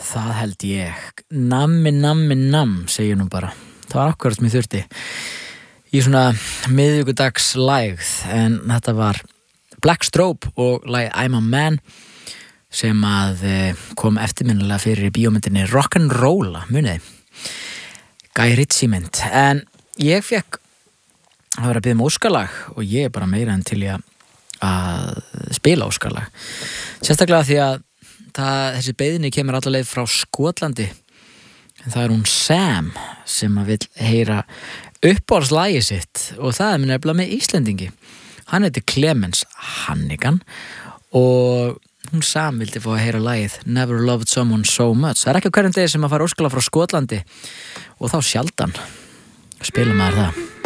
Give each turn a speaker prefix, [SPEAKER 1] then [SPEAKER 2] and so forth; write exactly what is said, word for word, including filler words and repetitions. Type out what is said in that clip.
[SPEAKER 1] það held ég. Nammi, nammi, nam, segir nú bara. Það var akkurat sem ég þurfti í svona miðvikudags lægð, en þetta var Black Strobe og lagið I'm a Man sem að kom eftirminnilega fyrir í bíómyndinni Rock'n'Rolla, muniði. Guy Ritchie mynd. En ég fekk að vera að biðja um óskalag og ég er bara meira en til ég að spila óskalag. Sérstaklega því að það, þessi beiðni kemur alla leið frá Skotlandi, en það er hún Sam sem að vill heyra uppáhaldslagið sitt og það er nefnilega með Íslendingi. Hann heitir Clemens Hannigan og hún Sam vildi fá að heyra lagið Never Loved Someone So Much. Það er ekki á hverjum degi sem að fara óskalag frá Skotlandi og þá sjaldan spilum maður það.